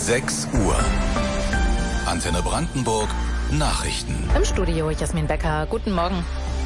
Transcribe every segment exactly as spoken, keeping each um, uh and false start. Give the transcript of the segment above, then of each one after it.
sechs Uhr. Antenne Brandenburg, Nachrichten. Im Studio Jasmin Becker. Guten Morgen.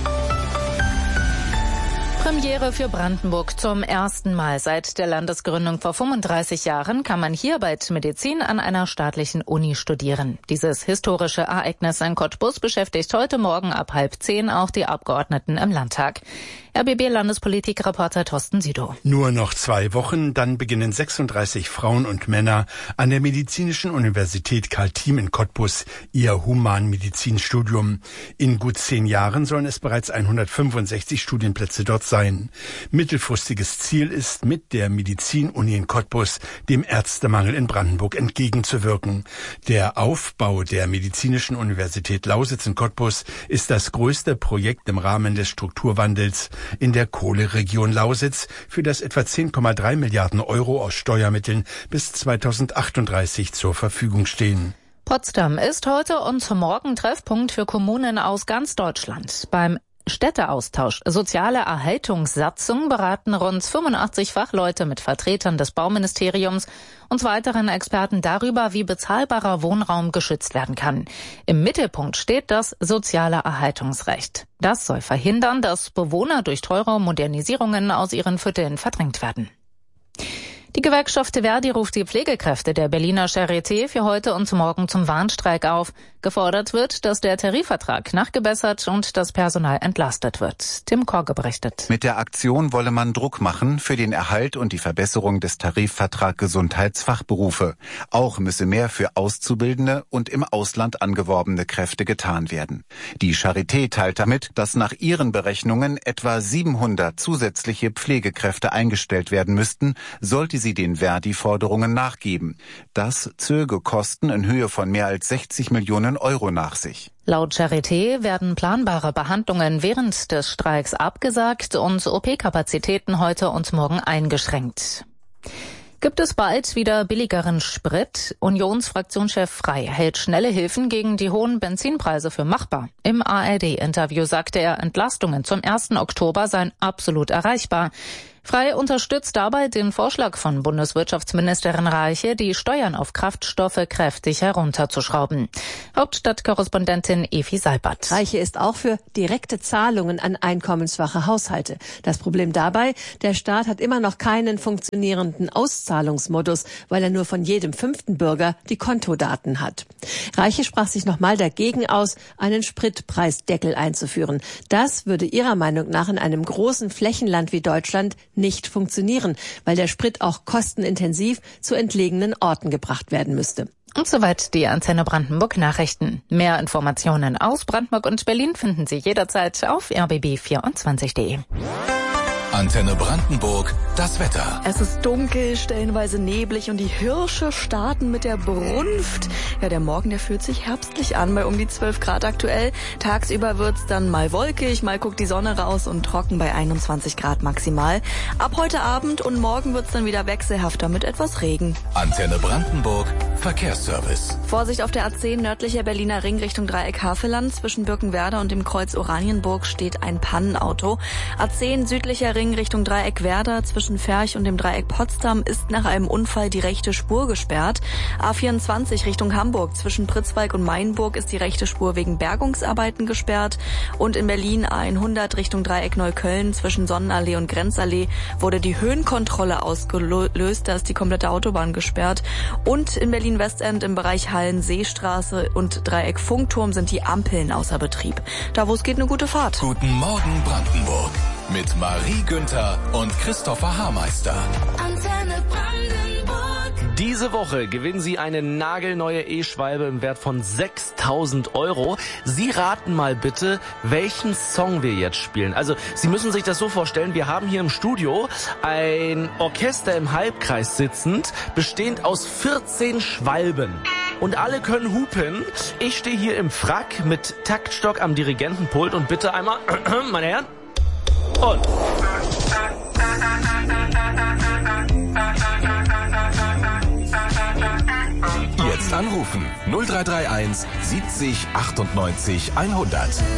Premiere für Brandenburg. Zum ersten Mal seit der Landesgründung vor fünfunddreißig Jahren kann man hier bald Medizin an einer staatlichen Uni studieren. Dieses historische Ereignis in Cottbus beschäftigt heute Morgen ab halb zehn auch die Abgeordneten im Landtag. R B B-Landespolitikreporter Thorsten Sidow. Nur noch zwei Wochen, dann beginnen sechsunddreißig Frauen und Männer an der Medizinischen Universität Karl Thiem in Cottbus ihr Humanmedizinstudium. In gut zehn Jahren sollen es bereits hundertfünfundsechzig Studienplätze dort sein. Mittelfristiges Ziel ist, mit der Medizinuni in Cottbus dem Ärztemangel in Brandenburg entgegenzuwirken. Der Aufbau der Medizinischen Universität Lausitz in Cottbus ist das größte Projekt im Rahmen des Strukturwandels in der Kohleregion Lausitz, für das etwa zehn Komma drei Milliarden Euro aus Steuermitteln bis zweitausendachtunddreißig zur Verfügung stehen. Potsdam ist heute und morgen Treffpunkt für Kommunen aus ganz Deutschland. Beim Städteaustausch Soziale Erhaltungssatzung beraten rund fünfundachtzig Fachleute mit Vertretern des Bauministeriums und weiteren Experten darüber, wie bezahlbarer Wohnraum geschützt werden kann. Im Mittelpunkt steht das soziale Erhaltungsrecht. Das soll verhindern, dass Bewohner durch teure Modernisierungen aus ihren Vierteln verdrängt werden. Die Gewerkschaft Verdi ruft die Pflegekräfte der Berliner Charité für heute und morgen zum Warnstreik auf. Gefordert wird, dass der Tarifvertrag nachgebessert und das Personal entlastet wird. Tim Korge berichtet. Mit der Aktion wolle man Druck machen für den Erhalt und die Verbesserung des Tarifvertrags Gesundheitsfachberufe. Auch müsse mehr für Auszubildende und im Ausland angeworbene Kräfte getan werden. Die Charité teilt damit, dass nach ihren Berechnungen etwa siebenhundert zusätzliche Pflegekräfte eingestellt werden müssten, sollte sie den Verdi-Forderungen nachgeben. Das zöge Kosten in Höhe von mehr als sechzig Millionen Euro nach sich. Laut Charité werden planbare Behandlungen während des Streiks abgesagt und O P-Kapazitäten heute und morgen eingeschränkt. Gibt es bald wieder billigeren Sprit? Unionsfraktionschef Frey hält schnelle Hilfen gegen die hohen Benzinpreise für machbar. Im A R D-Interview sagte er, Entlastungen zum ersten Oktober seien absolut erreichbar. Frey unterstützt dabei den Vorschlag von Bundeswirtschaftsministerin Reiche, die Steuern auf Kraftstoffe kräftig herunterzuschrauben. Hauptstadtkorrespondentin Evi Seibert. Reiche ist auch für direkte Zahlungen an einkommensschwache Haushalte. Das Problem dabei, der Staat hat immer noch keinen funktionierenden Auszahlungsmodus, weil er nur von jedem fünften Bürger die Kontodaten hat. Reiche sprach sich nochmal dagegen aus, einen Spritpreisdeckel einzuführen. Das würde ihrer Meinung nach in einem großen Flächenland wie Deutschland nicht funktionieren, weil der Sprit auch kostenintensiv zu entlegenen Orten gebracht werden müsste. Und soweit die Antenne Brandenburg Nachrichten. Mehr Informationen aus Brandenburg und Berlin finden Sie jederzeit auf r b b vierundzwanzig punkt de. Antenne Brandenburg, das Wetter. Es ist dunkel, stellenweise neblig und die Hirsche starten mit der Brunft. Ja, der Morgen, der fühlt sich herbstlich an, bei um die zwölf Grad aktuell. Tagsüber wird's dann mal wolkig, mal guckt die Sonne raus und trocken bei einundzwanzig Grad maximal. Ab heute Abend und morgen wird's dann wieder wechselhafter mit etwas Regen. Antenne Brandenburg, Verkehrsservice. Vorsicht auf der A zehn nördlicher Berliner Ring Richtung Dreieck Havelland. Zwischen Birkenwerder und dem Kreuz Oranienburg steht ein Pannenauto. A zehn südlicher Ring Richtung Dreieck Werder zwischen Ferch und dem Dreieck Potsdam ist nach einem Unfall die rechte Spur gesperrt. A vierundzwanzig Richtung Hamburg zwischen Pritzwalk und Mainburg ist die rechte Spur wegen Bergungsarbeiten gesperrt. Und in Berlin A hundert Richtung Dreieck Neukölln zwischen Sonnenallee und Grenzallee wurde die Höhenkontrolle ausgelöst. Da ist die komplette Autobahn gesperrt. Und in Berlin-Westend im Bereich Hallen-Seestraße und Dreieck Funkturm sind die Ampeln außer Betrieb. Da wo es geht, eine gute Fahrt. Guten Morgen Brandenburg. Mit Marie Günther und Christopher Haarmeister. Antenne Brandenburg. Diese Woche gewinnen Sie eine nagelneue E-Schwalbe im Wert von sechstausend Euro. Sie raten mal bitte, welchen Song wir jetzt spielen. Also Sie müssen sich das so vorstellen, wir haben hier im Studio ein Orchester im Halbkreis sitzend, bestehend aus vierzehn Schwalben. Und alle können hupen. Ich stehe hier im Frack mit Taktstock am Dirigentenpult und bitte einmal, meine Herren, und jetzt anrufen null drei drei eins siebzig achtundneunzig hundert.